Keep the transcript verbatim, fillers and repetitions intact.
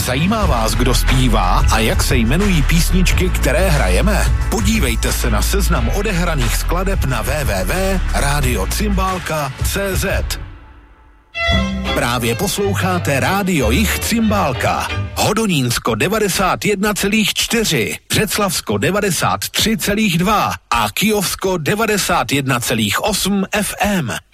Zajímá vás, kdo zpívá a jak se jmenují písničky, které hrajeme? Podívejte se na seznam odehraných skladeb na w w w tečka rádio cimbálka tečka c z. Právě posloucháte Rádio Jich Cimbálka. Hodonínsko devadesát jedna celá čtyři, Břeclavsko devadesát tři celá dva a Kyjovsko devadesát jedna celá osm F M.